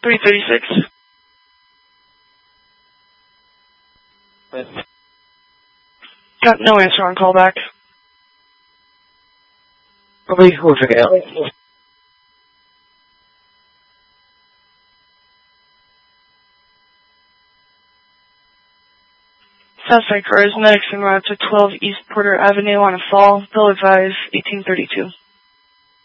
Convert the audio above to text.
336. Got no answer on callback. Copy, we'll check it out. Southside cars, medics en route to 12 East Porter Avenue on a fall. Bill advised 1832.